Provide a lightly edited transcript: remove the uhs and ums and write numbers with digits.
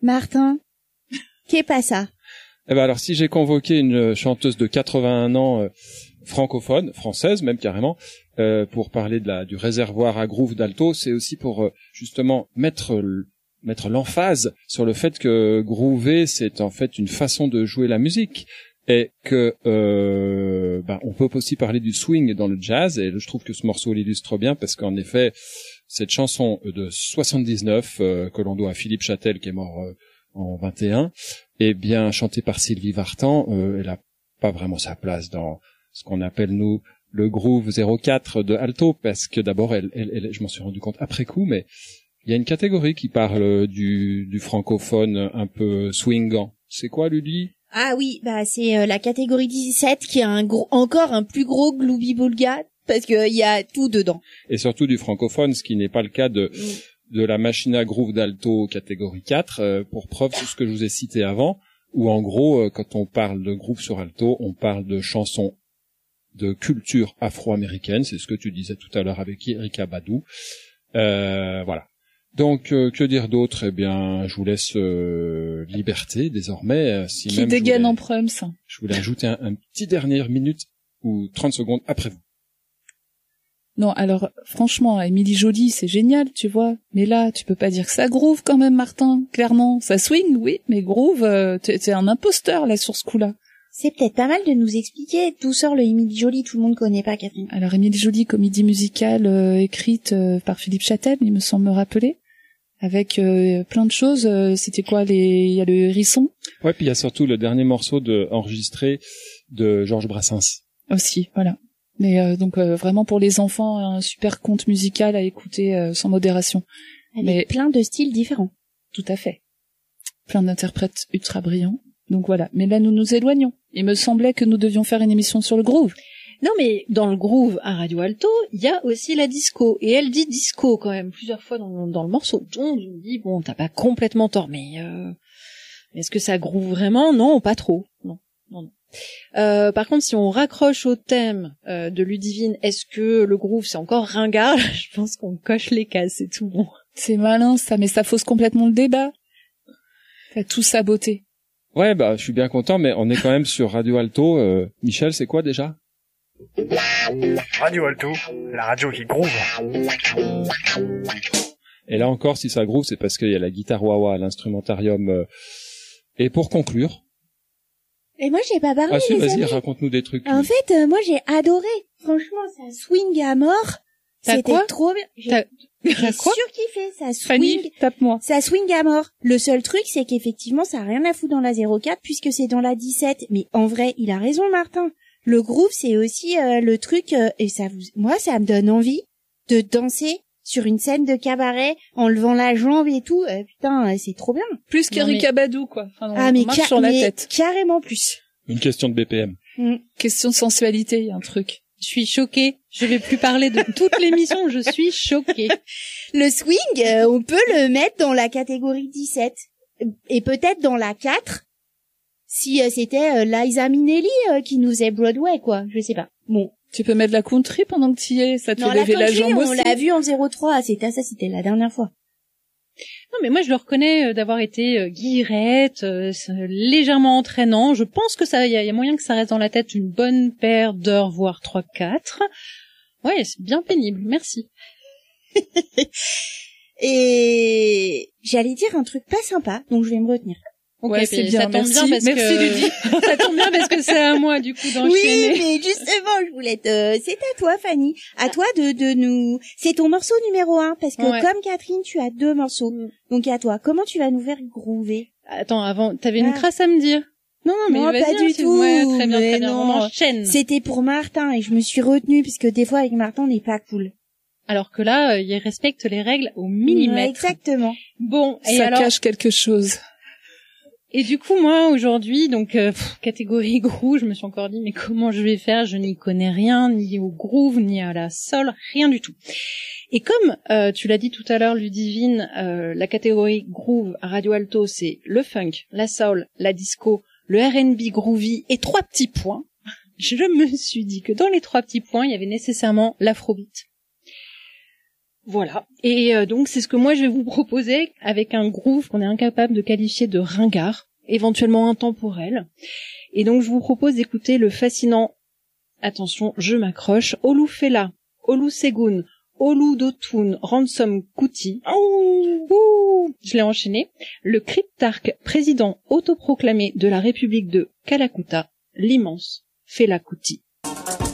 Martin, qu'est pas ça? Eh ben alors, si j'ai convoqué une chanteuse de 81 ans francophone, française même carrément, pour parler du réservoir à groove d'alto, c'est aussi pour justement mettre l'emphase sur le fait que groover, c'est en fait une façon de jouer la musique. Et que on peut aussi parler du swing dans le jazz, et je trouve que ce morceau l'illustre bien, parce qu'en effet, cette chanson de 79 que l'on doit à Philippe Châtel, qui est mort en 21, et bien chantée par Sylvie Vartan, elle a pas vraiment sa place dans ce qu'on appelle nous le groove 04 de alto, parce que d'abord elle je m'en suis rendu compte après coup, mais il y a une catégorie qui parle du francophone un peu swingant. C'est quoi, Ludi? Ah oui, c'est la catégorie 17 qui a encore un plus gros gloubi-boulga, parce que il y a tout dedans. Et surtout du francophone, ce qui n'est pas le cas de la machine à groove d'alto catégorie 4, pour preuve tout ce que je vous ai cité avant, où en gros, quand on parle de groove sur alto, on parle de chansons de culture afro-américaine, c'est ce que tu disais tout à l'heure avec Erykah Badu. Voilà. Donc, que dire d'autre? Eh bien, je vous laisse liberté désormais. Qui dégaine en prums. Je voulais ajouter un petit dernière minute ou 30 secondes après vous. Non, alors franchement, Émilie Joly, c'est génial, tu vois. Mais là, tu peux pas dire que ça groove quand même, Martin. Clairement, ça swing, oui, mais groove, t'es un imposteur là sur ce coup-là. C'est peut-être pas mal de nous expliquer d'où sort le Émilie Joly, tout le monde connaît pas, Catherine. Alors Émilie Joly, comédie musicale écrite par Philippe Châtel, il me semble me rappeler. Avec plein de choses, c'était quoi, il y a le hérisson. Ouais, puis il y a surtout le dernier morceau enregistré de Georges Brassens. Aussi, voilà. Mais donc vraiment pour les enfants, un super conte musical à écouter sans modération. Avec plein de styles différents. Tout à fait. Plein d'interprètes ultra brillants. Donc voilà. Mais là, nous nous éloignons. Il me semblait que nous devions faire une émission sur le groove. Non, mais dans le groove à Radio Alto, il y a aussi la disco. Et elle dit disco quand même plusieurs fois dans le morceau. Donc je me dis, bon, t'as pas complètement tort, mais est-ce que ça groove vraiment? Non, pas trop. Non. Par contre, si on raccroche au thème de Ludivine, est-ce que le groove c'est encore ringard? Je pense qu'on coche les cases, c'est tout bon. C'est malin ça, mais ça fausse complètement le débat. T'as tout saboté. Ouais, je suis bien content, mais on est quand même sur Radio Alto. Michel, c'est quoi déjà? Radio Alto, la radio qui groove. Et là encore, si ça groove, c'est parce qu'il y a la guitare wah-wah, l'instrumentarium. Et pour conclure... Et moi, j'ai pas parlé, Ah si, les vas-y, amis. raconte-nous des trucs. En fait, moi, j'ai adoré. Franchement, ça swing à mort. C'était trop bien. J'ai surkiffé, ça swing. Fanny, tape-moi. Ça swing à mort. Le seul truc, c'est qu'effectivement, ça a rien à foutre dans la 04, puisque c'est dans la 17. Mais en vrai, il a raison, Martin. Le groove, c'est aussi le truc, et moi, ça me donne envie de danser sur une scène de cabaret en levant la jambe et tout. Putain, c'est trop bien. Plus qu'Erykah Badu, quoi. Enfin, on marche sur la tête. Carrément plus. Une question de BPM. Question de sensualité, il y a un truc. Je suis choquée. Je vais plus parler de toute l'émission. Je suis choquée. Le swing, on peut le mettre dans la catégorie 17. Et peut-être dans la 4. Si c'était Liza Minnelli qui nous faisait Broadway, quoi. Je sais pas. Bon. Tu peux mettre la country pendant que tu y es. Ça te fait lever la jambe aussi. On l'a vu en 03. C'était la dernière fois. Non, mais moi, je le reconnais d'avoir été guillerette, légèrement entraînant. Je pense que il y a moyen que ça reste dans la tête une bonne paire d'heures, voire 3-4. Ouais, c'est bien pénible. Merci. Et j'allais dire un truc pas sympa, donc je vais me retenir. Ouais, c'est bien. Ça tombe bien parce merci, que Ludie. ça tombe bien parce que c'est à moi du coup d'enchaîner. Oui, mais justement, je voulais c'est à toi, Fanny. À toi de nous. C'est ton morceau numéro 1 parce que comme Catherine, tu as 2 morceaux. Donc à toi. Comment tu vas nous faire groover? Attends, avant, t'avais une crasse à me dire. Non, mais non, vas-y, pas du tout. Ouais, très bien. Non. On enchaîne. C'était pour Martin et je me suis retenue puisque des fois avec Martin, on n'est pas cool. Alors que là, il respecte les règles au millimètre. Exactement. Bon, et ça alors cache quelque chose. Et du coup, moi, aujourd'hui, donc catégorie groove, je me suis encore dit, mais comment je vais faire? Je n'y connais rien, ni au groove, ni à la soul, rien du tout. Et comme tu l'as dit tout à l'heure, Ludivine, la catégorie groove à Radio Alto, c'est le funk, la soul, la disco, le R&B groovy et 3 petits points. Je me suis dit que dans les 3 petits points, il y avait nécessairement l'afrobeat. Voilà. Et donc c'est ce que moi je vais vous proposer avec un groove qu'on est incapable de qualifier de ringard, éventuellement intemporel. Et donc je vous propose d'écouter le fascinant, attention, je m'accroche, Olufella, Olusegun, Oludotun, Ransom Kuti. Je l'ai enchaîné. Le cryptarque président autoproclamé de la République de Kalakuta, l'immense Fela Kuti.